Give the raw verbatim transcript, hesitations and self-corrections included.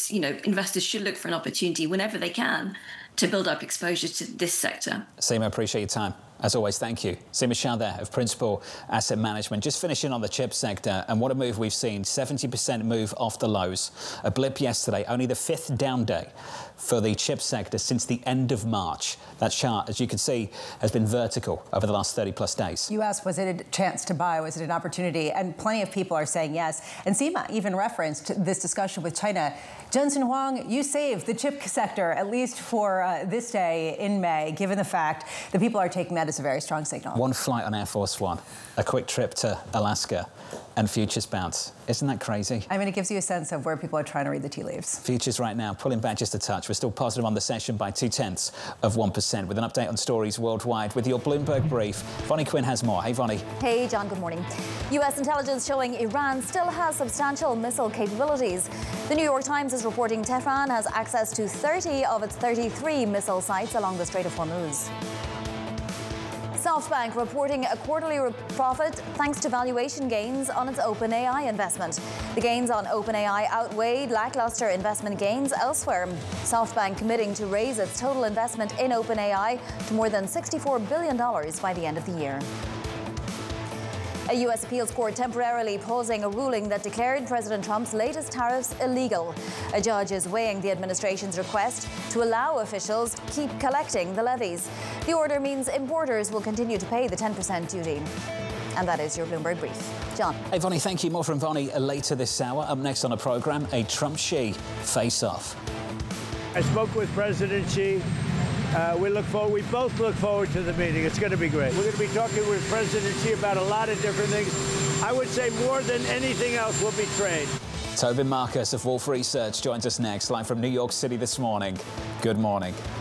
it's, you know, investors should look for an opportunity whenever they can to build up exposure to this sector. Seema, appreciate your time. As always, thank you. Seema Shah there of Principal Asset Management. Just finishing on the chip sector, and what a move we've seen. seventy percent move off the lows. A blip yesterday, only the fifth down day for the chip sector since the end of March. That chart, as you can see, has been vertical over the last thirty plus days. You asked, was it a chance to buy? Was it an opportunity? And plenty of people are saying yes. And Seema even referenced this discussion with China. Jensen Huang, you saved the chip sector, at least for uh, this day in May, given the fact that people are taking that as a very strong signal. One flight on Air Force One, a quick trip to Alaska, and futures bounce. Isn't that crazy? I mean, it gives you a sense of where people are trying to read the tea leaves. Futures right now pulling back just a touch. We're still positive on the session by two-tenths of one percent. With an update on stories worldwide with your Bloomberg Brief, Vonnie Quinn has more. Hey, Vonnie. Hey, John, good morning. U S intelligence showing Iran still has substantial missile capabilities. The New York Times is reporting Tehran has access to thirty of its thirty-three missile sites along the Strait of Hormuz. SoftBank reporting a quarterly profit thanks to valuation gains on its OpenAI investment. The gains on OpenAI outweighed lackluster investment gains elsewhere. SoftBank committing to raise its total investment in OpenAI to more than sixty-four billion dollars by the end of the year. A U S appeals court temporarily pausing a ruling that declared President Trump's latest tariffs illegal. A judge is weighing the administration's request to allow officials to keep collecting the levies. The order means importers will continue to pay the ten percent duty. And that is your Bloomberg Brief. John. Hey, Vonnie, thank you. More from Vonnie later this hour. Up next on the programme, a Trump-Xi face-off. I spoke with President Xi. Uh, we look forward. We both look forward to the meeting. It's going to be great. We're going to be talking with President Xi about a lot of different things. I would say more than anything else will be trade. Tobin Marcus of Wolfe Research joins us next, live from New York City this morning. Good morning.